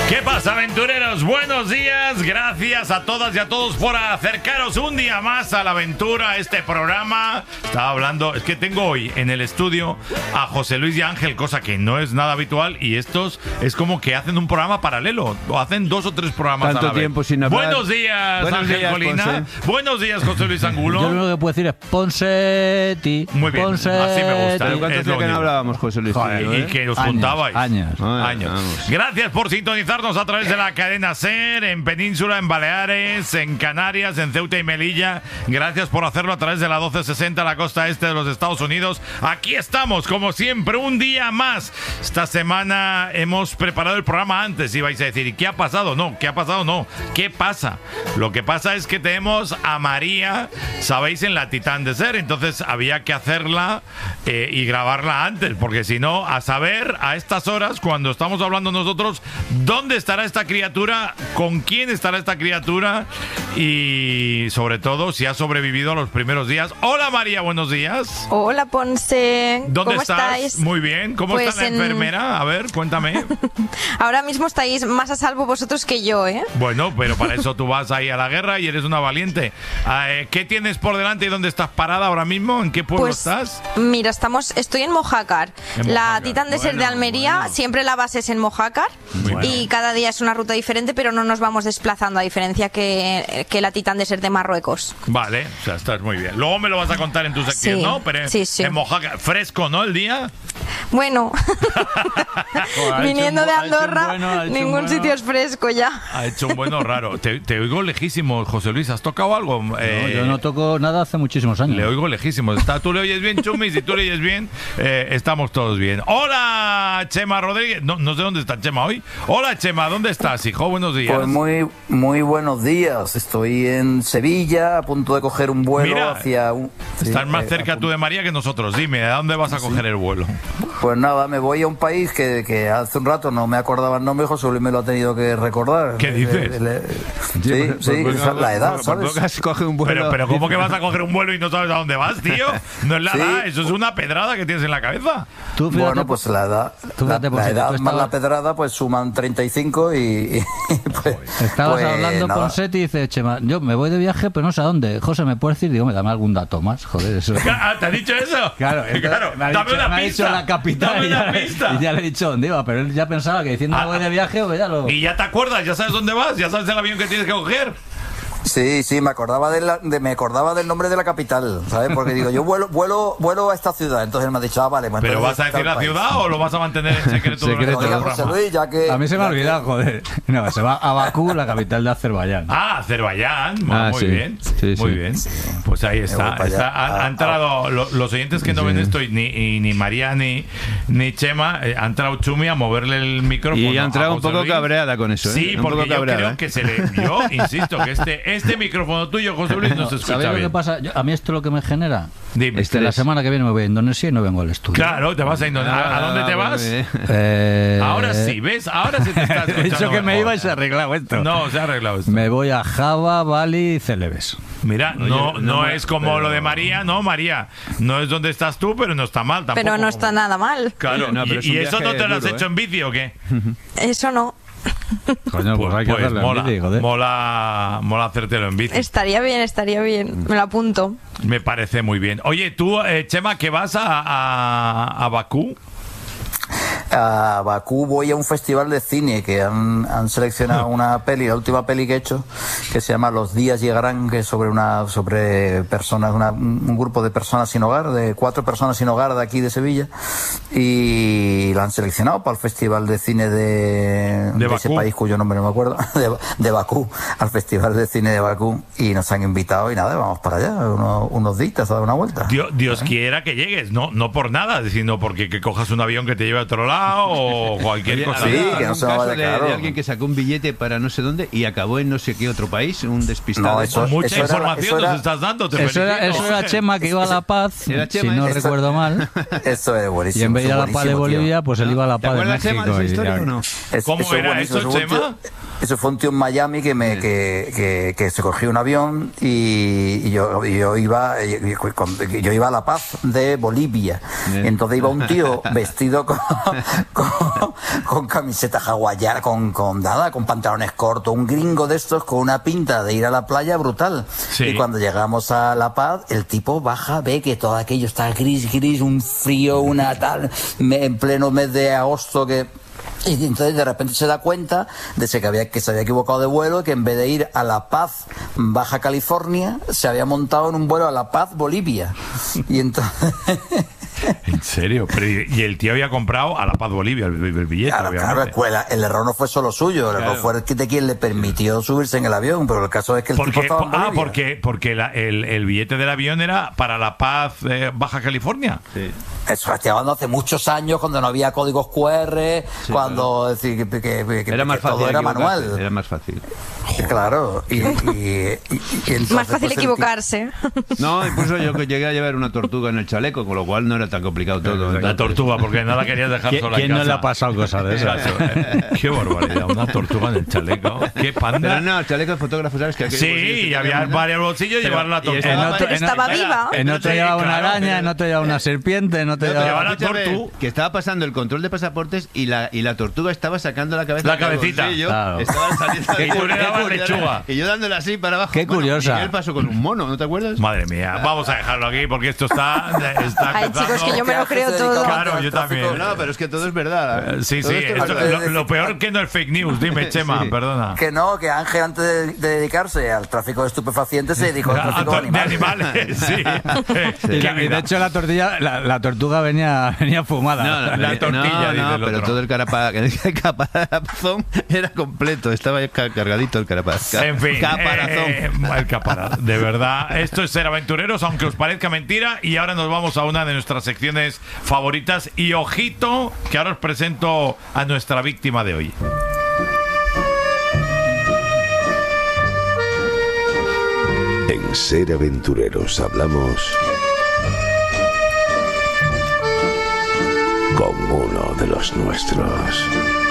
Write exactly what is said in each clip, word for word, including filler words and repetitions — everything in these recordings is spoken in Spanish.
¿Qué pasa, aventureros? Buenos días, gracias a todas y a todos por acercaros un día más a la aventura, a este programa. Estaba hablando, es que tengo hoy en el estudio a José Luis y Ángel, cosa que no es nada habitual, y estos es como que hacen un programa paralelo, o hacen dos o tres programas Tanto a la vez. tiempo sin hablar. Buenos días, Buenos Ángel días, Colina. Ponce. Buenos días, José Luis Angulo. Yo lo único que puedo decir es Ponsetti. Muy bien, Ponsetti. así me gusta. ¿Pero cuánto Es lo hacía que no único. hablábamos, José Luis? Joder, Tío, y ¿eh? que os Años, juntabais. años. Ay, años. vamos. Gracias por sintonizarnos a través de la cadena SER, en Península, en Baleares, en Canarias, en Ceuta y Melilla. Gracias por hacerlo a través de la doce sesenta, la costa este de los Estados Unidos. Aquí estamos, como siempre, un día más. Esta semana hemos preparado el programa antes y vais a decir, ¿y qué ha pasado? No, ¿qué ha pasado? No, ¿qué pasa? Lo que pasa es que tenemos a María, sabéis, en la Titán de SER, entonces había que hacerla eh, y grabarla antes, porque si no, a saber a estas horas, cuando estamos hablando nosotros, ¿dónde estará esta criatura? ¿Con quién estará esta criatura? Y sobre todo, si ha sobrevivido a los primeros días. Hola María, buenos días. Hola Ponce, ¿Dónde ¿cómo estás? estáis? Muy bien. ¿Cómo Pues está la en- enfermera? A ver, cuéntame. Ahora mismo estáis más a salvo vosotros que yo, ¿eh? Bueno, pero para eso tú vas ahí a la guerra y eres una valiente. Eh, ¿Qué tienes por delante y dónde estás parada ahora mismo? ¿En qué pueblo Pues estás? mira, estamos, estoy en Mojácar. En La Mojácar. Titán de Ser de Bueno, Almería, bueno. siempre la base es en Mojácar. Muy bien. Y cada día es una ruta diferente, pero no nos vamos desplazando, a diferencia que, que la Titán de Ser de Marruecos. Vale, o sea, estás muy bien. Luego me lo vas a contar en tu sección, Sí, ¿no? Pero sí, sí. en Mojácar, fresco, ¿no? El día. Bueno, Joder, ha viniendo hecho de un bu- ha hecho un Andorra, bueno, ha hecho un ningún bueno. sitio es fresco ya. Ha hecho un bueno raro. Te, te oigo lejísimo, José Luis. ¿Has tocado algo? No, Eh, yo no toco nada hace muchísimos años. Le oigo lejísimo. Está, tú le oyes bien, Chumi. Si tú le oyes bien, eh, estamos todos bien. Hola, Chema Rodríguez. No, no sé dónde está Chema hoy. Hola, Chema. ¿Dónde estás, hijo? Buenos días. Pues muy, muy buenos días. Estoy en Sevilla, a punto de coger un vuelo Mira, hacia un... Estás sí, más eh, cerca a tú de María que nosotros. Dime, ¿a dónde vas a coger el vuelo? Pues nada, me voy a un país que, que hace un rato no me acordaba el nombre, José Luis me lo ha tenido que recordar. ¿Qué dices? El- el- Sí, sí, esa es la edad, ¿sabes? Casi coge un vuelo. Pero, pero ¿cómo que vas a coger un vuelo y no sabes a dónde vas, tío? No es la Sí. edad, eso es una pedrada que tienes en la cabeza. Tú fíjate, Bueno, pues la edad, tú la, fíjate, la pues, si edad tú más estabas- la pedrada pues suman treinta y cinco y, y, pues, estabas pues hablando nada. con Seti y dice, Chema, yo me voy de viaje, pero no sé a dónde. José, ¿me puedes decir? Digo, me dame algún dato más. Joder, eso. Ah, ¿te ha dicho eso? Claro, entonces claro. me ha Dame dicho, una me ha pista. dicho la capital Dame y ya, una le- pista. y ya le he dicho dónde iba, pero él ya pensaba que diciendo Ah, me voy de viaje, pues ya lo... Y ya te acuerdas, ya sabes dónde vas, ya sabes el avión que tienes que coger. Sí, sí, me acordaba de, la- de- me acordaba del nombre de la capital, ¿sabes? Porque digo, yo vuelo vuelo vuelo a esta ciudad, entonces él me ha dicho, ah, vale, pues ¿Pero entonces vas a decir tal la país. ciudad o lo vas a mantener en secreto durante Secreto. todo el Oiga, José programa? Luis, ya que... A mí se me ha ya que- olvidado, joder. No, se va a Bakú, la capital de Azerbaiyán. Ah, Azerbaiyán. Ah, muy sí. bien. Sí, muy sí. bien. Pues ahí voy está. para allá. está- ha, ha Ah, entrado lo- los oyentes que no ven esto, y ni, y ni María ni, ni Chema, eh, ha entrado Chumi a moverle el micrófono. Y ha entrado a un José poco Luis. cabreada con eso, ¿eh? Sí, Un porque poco yo cabreada, creo ¿eh? que se le. Yo insisto que este, este micrófono tuyo, José Luis, no se escucha ¿Sabéis lo que bien. pasta? Yo- a mí esto es lo que me genera. Dime. Este, la semana que viene me voy a Indonesia y no vengo al estudio. Claro, te vas a Indonesia. ¿A, a dónde te Ah, vas? muy bien. Eh, Ahora sí, ¿ves? Ahora sí te estás He escuchando dicho que me mejor. iba y se ha arreglado esto. No, se ha arreglado esto. Me voy a Java, Bali y Celebes. Mira, Oye, no, no no me- es como pero- lo de María, no, María. No es donde estás tú, pero no está mal tampoco. Pero no está nada mal. Claro, Oye, no, pero y, es un y eso no viaje te lo has duro, hecho ¿eh? en bici o qué? Eso no. Coño, pues, hay que Pues hacerlo en mola, bici, joder. mola, mola hacértelo en bici. Estaría bien, estaría bien. Me lo apunto. Me parece muy bien. Oye, tú, eh, Chema, que vas a, a, a Bakú. A Bakú voy a un festival de cine que han, han seleccionado una peli, la última peli que he hecho, que se llama Los días llegarán, que es sobre una sobre personas, una- un grupo de personas sin hogar, de cuatro personas sin hogar de aquí de Sevilla, y la han seleccionado para el festival de cine de, de ese Bakú. país cuyo nombre no me acuerdo, de, de Bakú, al festival de cine de Bakú, y nos han invitado y nada, vamos para allá, unos, unos días a dar una vuelta. Dios, Dios quiera que llegues, no, no por nada, sino porque que cojas un avión que te lleve a otro lado o cualquier Oye, cosa. Sí, había que no algún se me caso vaya de, claro. de alguien que sacó un billete para no sé dónde y acabó en no sé qué otro país, un despistado. No, eso- Mucha eso era- información eso era- nos estás dando, te Eso era, felicito. eso era Chema, que iba a La Paz, Era Chema, si no ¿eh? recuerdo mal. Eso es buenísimo. Y en vez de ir a eso La es Paz de buenísimo, tío. Bolivia, pues él iba a La ¿Te Paz de acuerdas, Chema, México. de esa y historia ya- o no? Es- ¿Cómo es era buenísimo, eso, fue un tío- Chema? Eso fue un tío en Miami que me que, que, que se cogió un avión y, y yo, y yo iba y- y- con- yo iba a La Paz de Bolivia. Bien. Y entonces iba un tío vestido con, con, con camiseta hawaiana, con, con nada, con pantalones cortos, un gringo de estos con una pinta de ir a la playa brutal. Sí. Y cuando llegamos a La Paz, el tipo baja, ve que todo aquello está gris, gris, un frío, una tal, me, en pleno mes de agosto que... Y entonces de repente se da cuenta de que, había, que se había equivocado de vuelo, que en vez de ir a La Paz, Baja California, se había montado en un vuelo a La Paz, Bolivia. Y entonces... ¿En serio? Pero, y el tío había comprado a La Paz, Bolivia, el, el billete, Claro, obviamente. claro, el, el error no fue solo suyo, el Claro. error fue de quien le permitió subirse en el avión, pero el caso es que el tipo Porque, estaba en ah, Bolivia. porque, porque la- el, el billete del avión era para La Paz, eh, Baja California. Sí. Eso estoy hablando hace muchos años, cuando no había códigos cu erre, Sí, cuando es decir, que, que- que- Era que más fácil todo era equivocarse, manual. Era más fácil. Claro, y, y- y- y entonces, Más fácil pues, el equivocarse. No, incluso yo que llegué a llevar una tortuga en el chaleco, con lo cual no era tan complicado todo. La tortuga, porque no la querías dejar ¿Quién, sola quién en no casa. le ha pasado cosas de esas? Exacto, eh. Qué barbaridad, una tortuga en el chaleco. Qué Pero panda. no, el chaleco de fotógrafo, ¿sabes? Que aquel bolsillo Sí, que y había tenía- varios bolsillos y Pero- llevar la y tortuga. estaba- otro- Pero estaba espera, viva. En otro llevaba una claro, araña, pero- en otro llevaba una serpiente, en otro No, pero llevaba llevaba... la escúchame, tortu- que estaba pasando el control de pasaportes y la, y la tortuga estaba sacando la cabeza La del cabecita. bolsillo, Claro. estaba saliendo Y tú le Qué dabas curiosa. lechuga. Y yo dándole así para abajo. Qué Bueno, curiosa. Miguel pasó con un mono, ¿no te acuerdas? Madre mía, vamos a dejarlo aquí porque esto está, está Ay, empezando- chicos, que yo me lo creo todo. Claro, yo también. No, pero es que todo es verdad. Eh, Sí, Todo sí, esto es esto- verdad. lo, lo peor que no es fake news, dime, Chema, Sí. perdona. Que no, que Ángel antes de, de dedicarse al tráfico de estupefacientes se dedicó al Ah, tráfico de de animales. animales, sí. Y, Qué la- y vida. de hecho la tortilla, la, la tortuga venía, venía fumada. No, no, La no, tortilla, dice no, el pero otro. todo el carapa- el caparazón era completo, estaba ca- cargadito el caparazón. En fin, Caparazón. eh, el caparazón. De verdad, esto es Ser Aventureros, aunque os parezca mentira. Y ahora nos vamos a una de nuestras secciones favoritas. Y ojito, que ahora os presento a nuestra víctima de hoy. En Ser Aventureros hablamos con uno de los nuestros.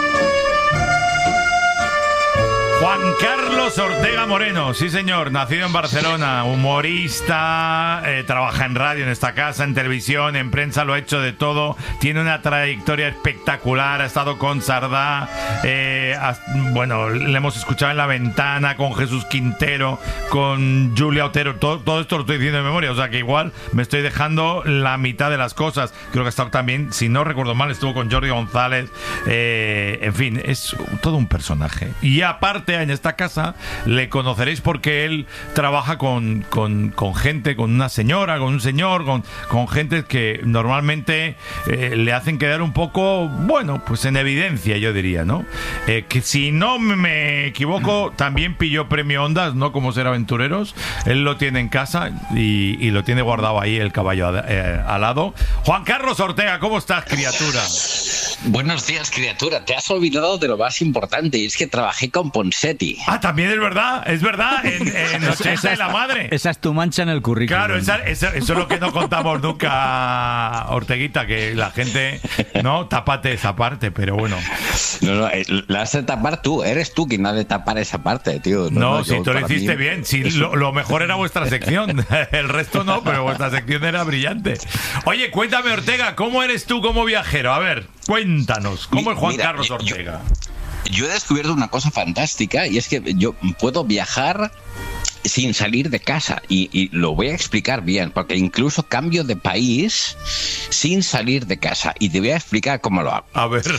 Juan Carlos Ortega Moreno, sí señor, nacido en Barcelona, humorista, eh, trabaja en radio en esta casa, en televisión, en prensa, lo ha hecho de todo, tiene una trayectoria espectacular, ha estado con Sardá, eh, ha- bueno, le hemos escuchado en La Ventana, con Jesús Quintero, con Julia Otero, todo, todo esto lo estoy diciendo de memoria, o sea que igual me estoy dejando la mitad de las cosas, creo que ha estado también, si no recuerdo mal, estuvo con Jordi González, eh, en fin, es todo un personaje. Y aparte, en esta casa le conoceréis porque él trabaja con, con, con gente, con una señora, con un señor, con, con gente que normalmente eh, le hacen quedar un poco, bueno, pues en evidencia, yo diría, ¿no? Eh, que si no me equivoco, también pilló premio Ondas, ¿no? Como Ser Aventureros. Él lo tiene en casa y, y lo tiene guardado ahí el caballo a- eh, al lado. Juan Carlos Ortega, ¿cómo estás, criatura? Buenos días, criatura. Te has olvidado de lo más importante, y es que trabajé con Ponseti. Ah, también es verdad, es verdad, en, en ochenta de la madre. Esa es tu mancha en el currículum. Claro, esa- esa- eso es lo que no contamos nunca, Orteguita, que la gente, no, tápate esa parte, pero bueno. No, no, eh, la has de tapar tú. Eres tú quien ha de tapar esa parte, tío. No, yo, si tú lo para hiciste mí- bien, si lo, lo mejor era vuestra sección, el resto no, pero vuestra sección era brillante. Oye, cuéntame, Ortega, ¿cómo eres tú como viajero? A ver, cuéntanos, ¿cómo Mi- es Juan mira, Carlos yo- Ortega? Yo he descubierto una cosa fantástica, y es que yo puedo viajar sin salir de casa, y, y lo voy a explicar bien, porque incluso cambio de país sin salir de casa, y te voy a explicar cómo lo hago. A ver.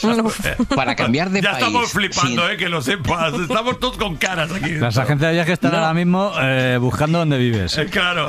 Para cambiar de ya país. estamos flipando, sin- eh, que lo sepas. Estamos todos con caras aquí. Las agencias de viajes están No. ahora mismo eh, buscando dónde vives. Eh, claro.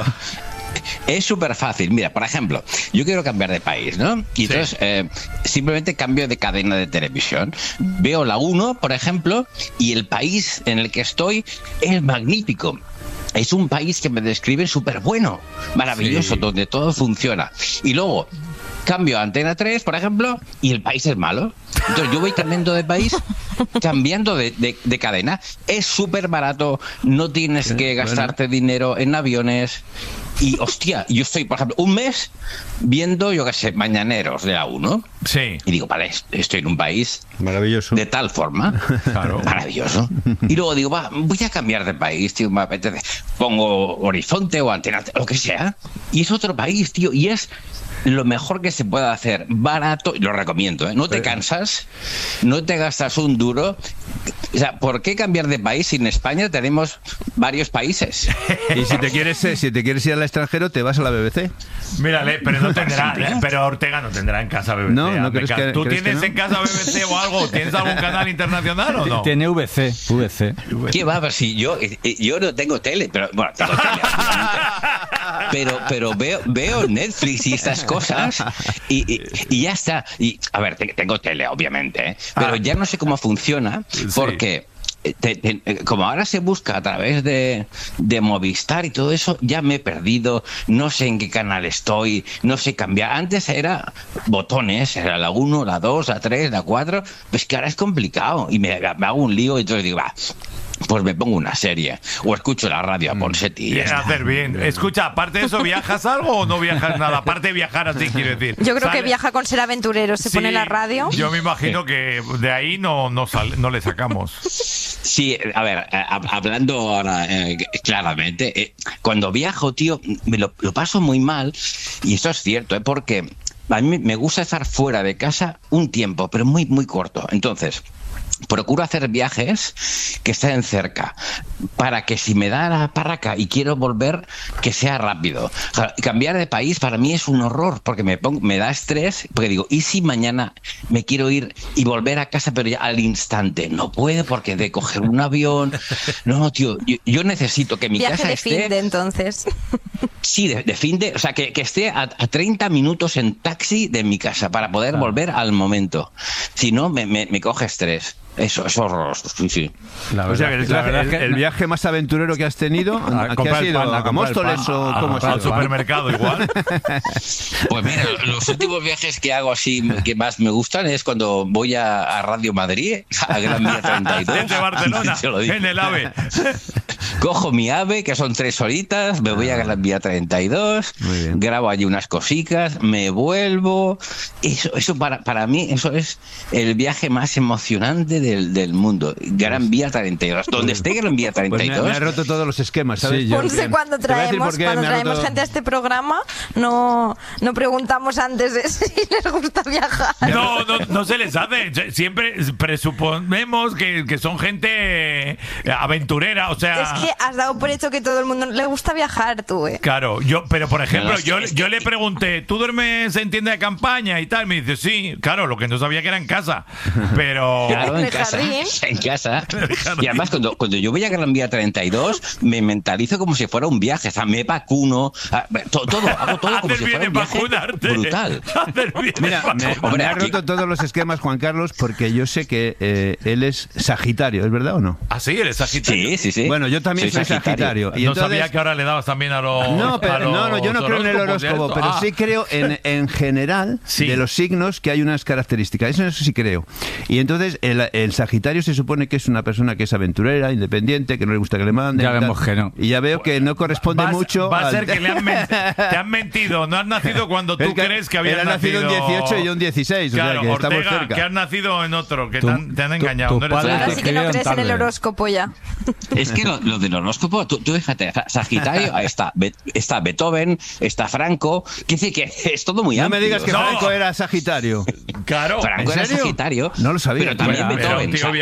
Es súper fácil. Mira, por ejemplo, yo quiero cambiar de país, ¿no? Y entonces eh, simplemente cambio de cadena de televisión. Veo la uno, por ejemplo, y el país en el que estoy es magnífico. Es un país que me describe súper bueno, maravilloso, Sí. donde todo funciona. Y luego cambio a Antena tres, por ejemplo, y el país es malo. Entonces yo voy cambiando de país, cambiando de, de- de cadena. Es súper barato, no tienes que gastarte dinero en aviones. Y hostia, yo estoy, por ejemplo, un mes viendo, yo qué sé, mañaneros de la uno. Sí. Y digo, vale, estoy en un país Maravilloso. de tal forma. Claro. Maravilloso. Y luego digo, va, voy a cambiar de país, tío, me apetece. Pongo Horizonte o Antena, lo que sea. Y es otro país, tío. Y es lo mejor que se puede hacer, barato, lo recomiendo, ¿eh? No te cansas, no te gastas un duro. O sea, ¿por qué cambiar de país si en España tenemos varios países? Y si te quieres si te quieres ir al extranjero, te vas a la B B C. Mírale, pero no tendrá, pero Ortega no tendrá en casa B B C. No, no crees que, ¿Tú ¿crees tienes que no? en casa B B C o algo? ¿Tienes algún canal internacional o no? Tiene V C, V C. ¿Qué va? Pero si yo, yo no tengo tele, pero bueno, tengo tele, obviamente. pero pero veo veo Netflix y estas cosas y, y, y ya está. Y a ver, tengo tele, obviamente, ¿eh? Pero ya no sé cómo funciona porque Te, te, como ahora se busca a través de, de Movistar y todo eso, ya me he perdido, no sé en qué canal estoy, no sé cambiar. Antes era botones, era la uno, la dos, la tres, la cuatro, pues que ahora es complicado y me, me hago un lío y entonces digo, va, pues me pongo una serie o escucho la radio a Ponseti. Bien, hacer bien. Escucha, aparte de eso, ¿viajas algo o no viajas nada? Aparte de viajar así, quiero decir. Yo creo ¿Sale? que viaja con Ser Aventurero, se Sí, pone la radio. Yo me imagino que de ahí no, no, sal, no le sacamos. Sí, a ver, a, hablando ahora eh, claramente, eh, cuando viajo, tío, me lo, lo paso muy mal y eso es cierto, ¿eh? Porque a mí me gusta estar fuera de casa un tiempo, pero muy, muy corto. Entonces, procuro hacer viajes que estén cerca para que si me da la parraca y quiero volver, que sea rápido. O sea, cambiar de país para mí es un horror porque me pongo, me da estrés, porque digo, ¿y si mañana me quiero ir y volver a casa pero ya al instante? No puedo porque de coger un avión. No, tío, yo, yo necesito que mi Viaje casa de esté... fin de entonces. Sí, de, de fin de... O sea, que, que esté a, a treinta minutos en taxi de mi casa para poder volver al momento. Si no, me, me, me coge estrés. Eso es horroroso, sí, sí. La o sea, que el, la verdad el, es que el viaje más aventurero que has tenido, ¿a, ¿a qué has ido? Pan, a ¿A Móstoles pan, o a, cómo a, has Al ido? supermercado igual. Pues mira, los últimos viajes que hago así que más me gustan es cuando voy a, a Radio Madrid, a Gran Vía treinta y dos. Desde Barcelona, Te lo digo. en el AVE. Cojo mi AVE, que son tres horitas, me voy a Gran Vía treinta y dos, grabo allí unas cositas, me vuelvo. Eso, eso para, para mí, eso es el viaje más emocionante del, del mundo. Gran Vía treinta y dos. Donde esté Gran Vía treinta y dos. Pues me, me ha roto todos los esquemas, ¿sabes? Sí, yo- Ponce, cuando Te voy a decir traemos, por qué cuando me ha traemos roto- gente a este programa, no, no preguntamos antes de si les gusta viajar. No, no, no se les hace. Siempre presuponemos que, que son gente aventurera, o sea... Es que has dado por hecho que todo el mundo le gusta viajar, tú, ¿eh? Claro, yo, pero por ejemplo, No, no, yo, es que- yo le pregunté, ¿tú duermes en tienda de campaña y tal? Me dice, sí, claro, lo que no sabía que era en casa. Pero... Claro, en el casa. jardín. En casa. Y además, cuando, cuando yo voy a Gran Vía treinta y dos, me mentalizo como si fuera un viaje. O sea, me vacuno, ah, todo, todo, hago todo como Haces si bien fuera en un viaje vacunarte. brutal. Haces bien en Mira, me, vacunarte. me Hombre, ha aquí- roto todos los esquemas, Juan Carlos, porque yo sé que eh, él es Sagitario, ¿es verdad o no? ¿Ah, sí? ¿Eres Sagitario? Sí, sí, sí. Bueno, yo también soy Sagitario. Y no entonces- sabía que ahora le dabas también a los... No, pero, a los no, no, yo no creo en el horóscopos de horóscopo, esto. pero Ah. sí creo en, en general Sí. de los signos que hay unas características. Eso, eso sí creo. Y entonces el, el Sagitario se supone que es una persona que es aventurera, independiente, que no le gusta que le manden. Ya y tal. vemos que no. Y ya veo que no corresponde Vas- mucho. Va a al- ser que le han men- te han mentido. No has nacido cuando tú Es que crees que habías él ha nacido en dieciocho y yo en dieciséis, o sea, Claro, que estamos Ortega, cerca. que has nacido en otro, que Tú- te han, te han tú- engañado. tus no eres padres Sagitario. Ahora sí que no escribieron crees en el tarde. horóscopo ya. Es que lo, lo del horóscopo, tú, tú fíjate, Sagitario, ahí está, Be- está Beethoven, está Franco, que dice que es todo muy No amplio. me digas que No. Franco era Sagitario. Claro. Franco ¿En era serio? Sagitario, No lo sabía. pero también Pero, Beethoven. tío, o sea,